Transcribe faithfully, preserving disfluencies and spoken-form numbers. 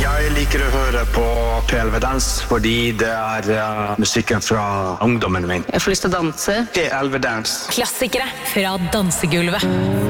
Jeg liker å høre på P L V Dans fordi det er uh, musikken fra ungdommen min. Jeg får lyst til å danse. P L V Dans. Klassikere fra dansegulvet.